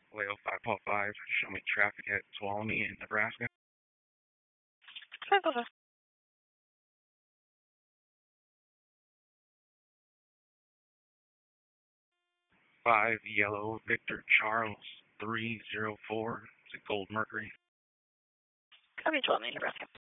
Leo 5.5, show me traffic at Tuolumne in Nebraska. 555. 5 Yellow Victor Charles 304, is it Gold Mercury? Copy 12, Nebraska.